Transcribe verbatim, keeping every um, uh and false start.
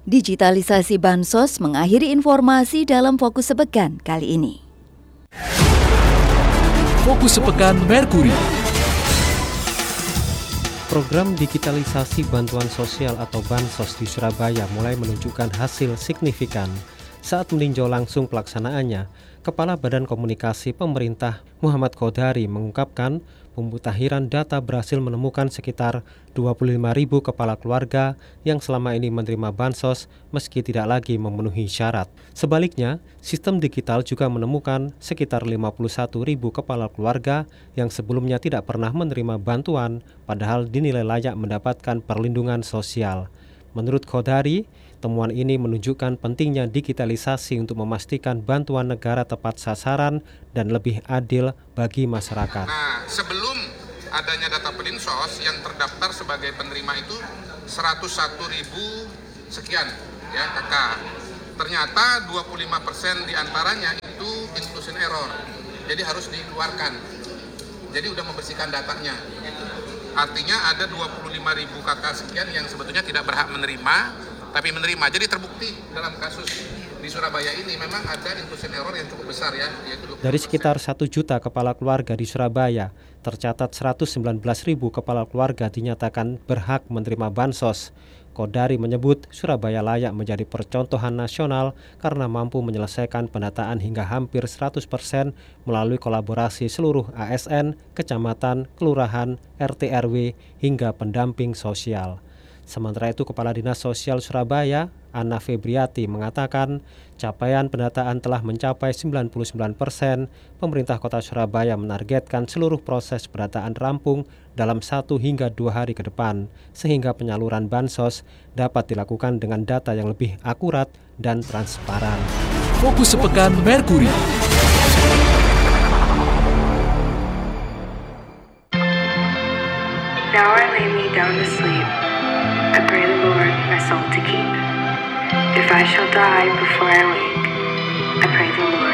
Digitalisasi Bansos mengakhiri informasi dalam Fokus Sepekan kali ini. Fokus Sepekan Merkuri. Program digitalisasi bantuan sosial atau Bansos di Surabaya mulai menunjukkan hasil signifikan. Saat meninjau langsung pelaksanaannya, Kepala Badan Komunikasi Pemerintah Muhammad Qodari mengungkapkan pemutakhiran data berhasil menemukan sekitar dua puluh lima ribu kepala keluarga yang selama ini menerima Bansos meski tidak lagi memenuhi syarat. Sebaliknya, sistem digital juga menemukan sekitar lima puluh satu ribu kepala keluarga yang sebelumnya tidak pernah menerima bantuan padahal dinilai layak mendapatkan perlindungan sosial. Menurut Qodari, temuan ini menunjukkan pentingnya digitalisasi untuk memastikan bantuan negara tepat sasaran dan lebih adil bagi masyarakat. Nah, sebelum adanya data Perlinsos yang terdaftar sebagai penerima itu seratus satu ribu sekian ya kakak. Ternyata dua puluh lima persen diantaranya itu inclusion error, jadi harus dikeluarkan. Jadi udah membersihkan datanya. Artinya ada dua puluh lima ribu kakak sekian yang sebetulnya tidak berhak menerima, tapi menerima. Jadi terbukti dalam kasus di Surabaya ini memang ada inclusion error yang cukup besar ya. Yaitu Dari sekitar satu juta kepala keluarga di Surabaya, tercatat seratus sembilan belas ribu kepala keluarga dinyatakan berhak menerima Bansos. Qodari menyebut Surabaya layak menjadi percontohan nasional karena mampu menyelesaikan pendataan hingga hampir seratus persen melalui kolaborasi seluruh A S N, kecamatan, kelurahan, R T R W, hingga pendamping sosial. Sementara itu, Kepala Dinas Sosial Surabaya, Anna Febriati, mengatakan capaian pendataan telah mencapai sembilan puluh sembilan persen. Pemerintah Kota Surabaya menargetkan seluruh proses pendataan rampung dalam satu hingga dua hari ke depan, sehingga penyaluran Bansos dapat dilakukan dengan data yang lebih akurat dan transparan. Fokus Sepekan Merkuri. Now I lay me down to sleep. I pray the Lord my soul to keep. If I shall die before I wake, I pray the Lord